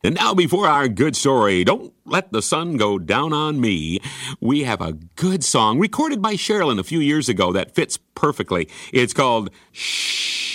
And now, before our good story, Don't Let the Sun Go Down on Me, we have a good song recorded by Sherilyn a few years ago that fits perfectly. It's called Shh.